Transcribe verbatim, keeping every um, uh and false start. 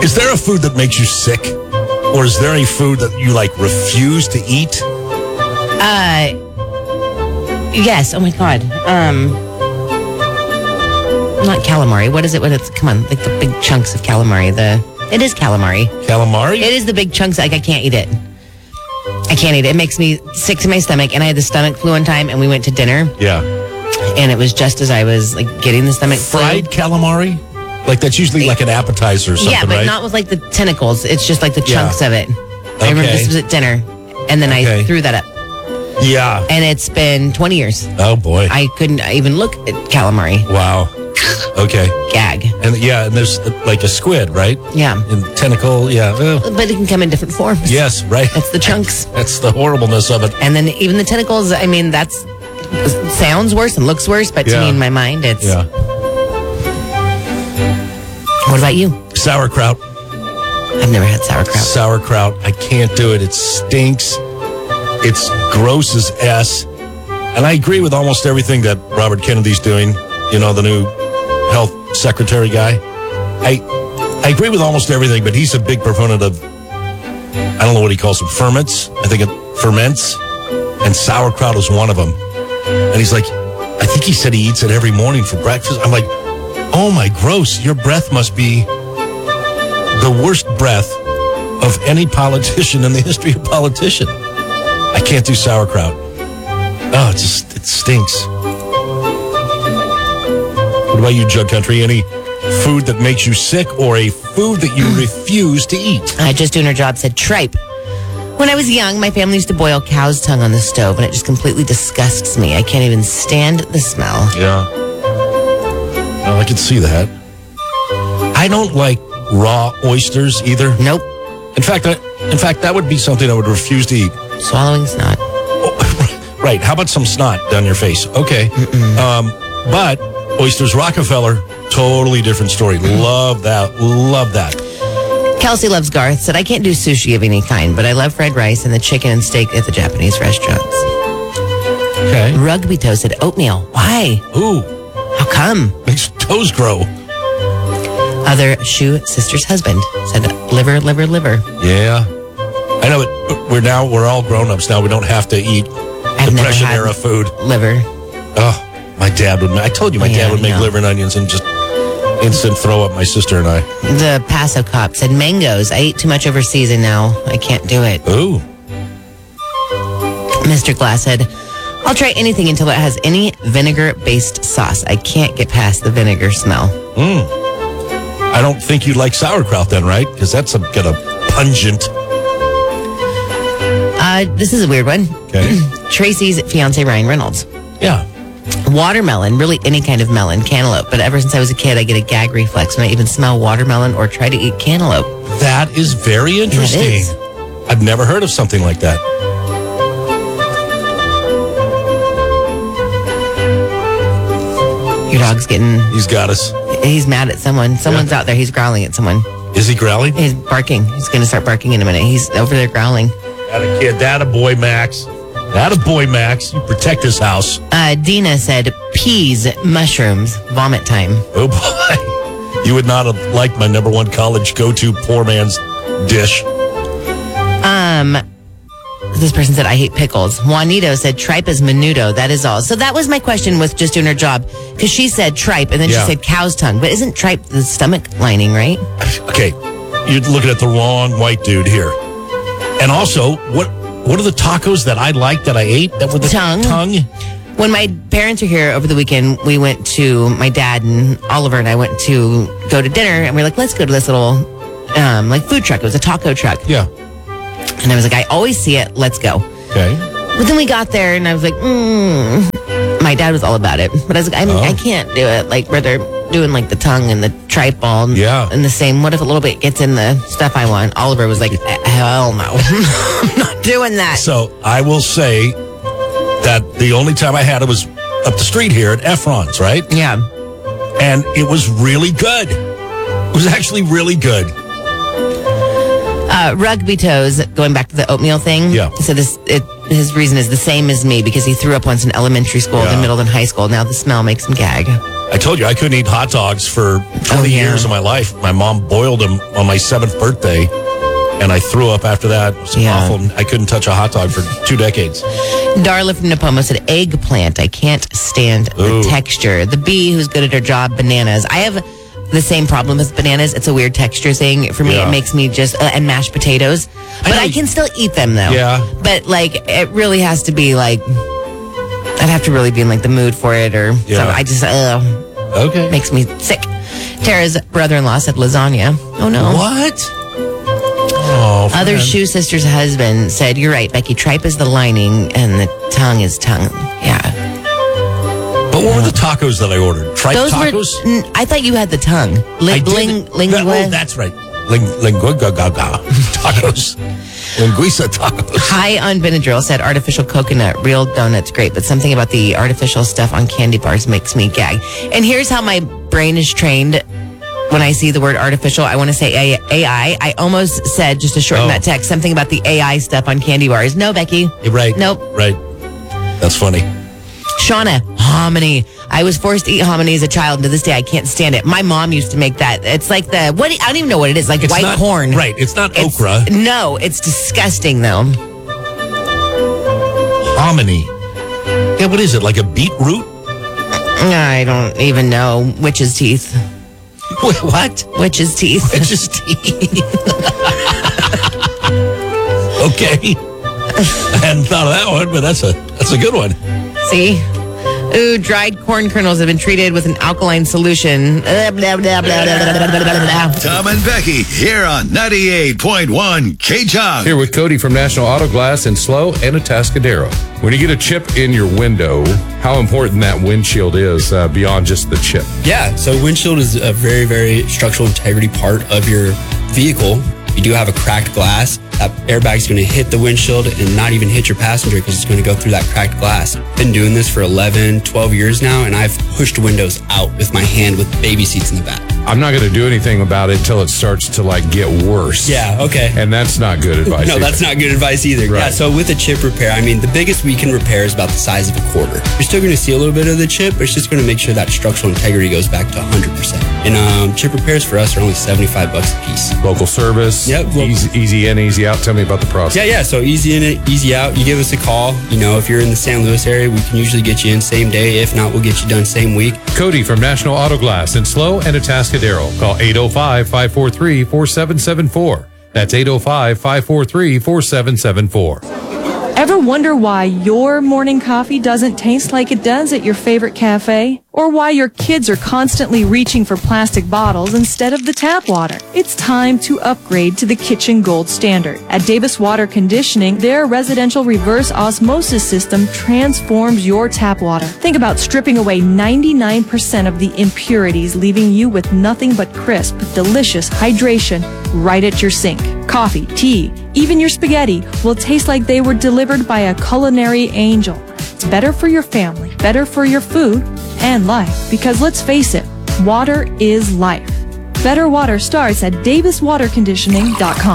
Is there a food that makes you sick? Or is there any food that you, like, refuse to eat? Uh, yes. Oh, my God. Um, not calamari. What is it when it's, come on, like the big chunks of calamari. The It is calamari. Calamari? It is the big chunks. Like, I can't eat it. I can't eat it. It makes me sick to my stomach. And I had the stomach flu one time, and we went to dinner. Yeah. And it was just as I was, like, getting the stomach Fried flu. calamari? Like, that's usually like an appetizer or something, Yeah, but right? not with, like, the tentacles. It's just, like, the chunks Yeah. of it. I remember Okay. this was at dinner, and then Okay. I threw that up. Yeah. And it's been twenty years. Oh, boy. I couldn't even look at calamari. Wow. Okay. Gag. And yeah, and there's uh, like a squid, right? Yeah. And tentacle, yeah. Uh, But it can come in different forms. yes, right. That's the chunks. That's the horribleness of it. And then even the tentacles, I mean, that's sounds worse and looks worse, but to Yeah. me in my mind, it's... Yeah. What about you? Sauerkraut. I've never had sauerkraut. Sauerkraut. I can't do it. It stinks. It's gross as S. And I agree with almost everything that Robert Kennedy's doing. You know, the new health secretary guy. I I agree with almost everything, but he's a big proponent of, I don't know what he calls them, ferments. I think it ferments. And sauerkraut is one of them. And he's like, I think he said he eats it every morning for breakfast. I'm like, oh my, gross. Your breath must be the worst breath of any politician in the history of politician. I can't do sauerkraut. Oh, it just, it stinks. What about you, Jug Country? Any food that makes you sick or a food that you refuse to eat? I just doing her job said tripe. When I was young, my family used to boil cow's tongue on the stove, and it just completely disgusts me. I can't even stand the smell. Yeah. Oh, I can see that. I don't like raw oysters either. Nope. In fact, I, in fact, that would be something I would refuse to eat. Swallowing snot. Oh, right. How about some snot down your face? Okay. Um, but Oysters Rockefeller, totally different story. Love that. Love that. Kelsey loves Garth. Said, I can't do sushi of any kind, but I love fried rice and the chicken and steak at the Japanese restaurants. Okay. Rugby Toe said, oatmeal. Why? Ooh, How come? makes toes grow. Other Shoe sister's husband said, liver, liver, liver. Yeah. I know it. We're now, we're all grown-ups now. We don't have to eat I've never Depression had era food. liver. Oh, my dad would, I told you my Yeah, dad would make yeah. liver and onions and just instant throw up, my sister and I. The Paso Cop said, mangoes. I eat too much over season now. I can't do it. Ooh. Mister Glass said, I'll try anything until it has any vinegar-based sauce. I can't get past the vinegar smell. Mm. I don't think you'd like sauerkraut then, right? Because that's a, got a pungent. Uh, this is a weird one. Okay. Tracy's fiance, Ryan Reynolds. Yeah. Watermelon, really any kind of melon, cantaloupe. But ever since I was a kid, I get a gag reflex when I even smell watermelon or try to eat cantaloupe. That is very interesting. It is. I've never heard of something like that. Your dog's getting, He's got us. he's mad at someone. Someone's out there. He's growling at someone. Is he growling? He's barking. He's going to start barking in a minute. He's over there growling. That a kid. That a boy, Max. That a boy, Max. You protect this house. Uh, Dina said, peas, mushrooms, vomit time. Oh, boy. You would not have liked my number one college go-to poor man's dish. Um, this person said, I hate pickles. Juanito said, tripe is menudo. That is all. So that was my question with just doing her job. Because she said tripe, and then Yeah. she said cow's tongue. But isn't tripe the stomach lining, right? Okay, you're looking at the wrong white dude here. And also, what what are the tacos that I liked that I ate? That were the Tongue. Tongue? When my parents were here over the weekend, we went to, my dad and Oliver and I went to go to dinner. And we were like, let's go to this little, um, like food truck. It was a taco truck. Yeah. And I was like, I always see it. Let's go. Okay. But then we got there and I was like, mm. My dad was all about it. But I was like, I'm, Oh. I can't do it. Like, where they're doing like the tongue and the tripe all Yeah. in the same. What if a little bit gets in the stuff I want? Oliver was like, hell no. I'm not doing that. So I will say that the only time I had it was up the street here at Efron's, right? Yeah. And it was really good. It was actually really good. Uh, Rugby Toes, going back to the oatmeal thing. Yeah. So this, it his reason is the same as me because he threw up once in elementary school, Yeah. then middle, then high school. Now the smell makes him gag. I told you I couldn't eat hot dogs for twenty Oh, yeah. years of my life. My mom boiled them on my seventh birthday, and I threw up after that. It was Yeah. awful. I couldn't touch a hot dog for two decades. Darla from Napomo said eggplant. I can't stand Ooh. the texture. The bee who's good at her job, bananas. I have the same problem with bananas. It's a weird texture thing. For me, Yeah. it makes me just, uh, and mashed potatoes. But know I, you- can still eat them though. Yeah. But like, it really has to be like, I'd have to really be in like the mood for it or Yeah. something. I just, uh, Okay. makes me sick. Tara's brother-in-law said lasagna. Oh no. What? Oh, Other friend. shoe sister's husband said, "You're right, Becky. Tripe is the lining, and the tongue is tongue." Yeah, But what were the tacos that I ordered? Tripe those tacos? were. n- I thought you had the tongue. I Ling, did. ling, That- lingua. oh, that's right. Ling, lingua ga ga ga. Tacos. Linguiça tacos. High on Benadryl said artificial coconut, real donuts great, but something about the artificial stuff on candy bars makes me gag. And here's how my brain is trained. When I see the word artificial, I want to say A I. I almost said, just to shorten Oh. that text, something about the A I stuff on candy bars. No, Becky. You're right. Nope. Right. That's funny. Shauna, hominy. I was forced to eat hominy as a child, and to this day, I can't stand it. My mom used to make that. It's like the, what? I don't even know what it is, like It's white not- corn. Right. It's not It's- okra. No, it's disgusting, though. Hominy. Yeah, what is it? Like a beetroot? I don't even know. Witch's teeth. Wait, what? Witch's teeth. It's just teeth. Okay. I hadn't thought of that one, but that's a that's a good one. See? Ooh, dried corn kernels have been treated with an alkaline solution. Uh, blah, blah, blah, blah, blah, blah, blah, blah, blah. Tom and Becky here on ninety-eight point one K-Jog. Here with Cody from National Auto Glass in Slow and Atascadero. When you get a chip in your window, how important that windshield is uh, beyond just the chip. Yeah, so windshield is a very, very structural integrity part of your vehicle. If you do have a cracked glass, that airbag is going to hit the windshield and not even hit your passenger because it's going to go through that cracked glass. Been doing this for eleven, twelve years now, and I've pushed windows out with my hand with baby seats in the back. I'm not going to do anything about it until it starts to like get worse. Yeah, okay. And that's not good advice. No, either. that's not good advice either. Right. Yeah, so with a chip repair, I mean, the biggest we can repair is about the size of a quarter. You're still going to see a little bit of the chip, but it's just going to make sure that structural integrity goes back to one hundred percent. And um, chip repairs for us are only seventy-five bucks a piece. Local service. Yep, local- Easy, easy in, easy out. Tell me about the process. Yeah, yeah. So easy in it, easy out. You give us a call. You know, if you're in the Saint Louis area, we can usually get you in same day. If not, we'll get you done same week. Cody from National Auto Glass in Slow and Atascadero. Call eight oh five, five four three, four seven seven four. That's eight oh five, five four three, four seven seven four. Ever wonder why your morning coffee doesn't taste like it does at your favorite cafe? Or why your kids are constantly reaching for plastic bottles instead of the tap water? It's time to upgrade to the kitchen gold standard. At Davis Water Conditioning, their residential reverse osmosis system transforms your tap water. Think about stripping away ninety-nine percent of the impurities, leaving you with nothing but crisp, delicious hydration right at your sink. Coffee, tea, even your spaghetti will taste like they were delivered by a culinary angel. It's better for your family, better for your food, and life. Because let's face it, water is life. Better water starts at davis water conditioning dot com.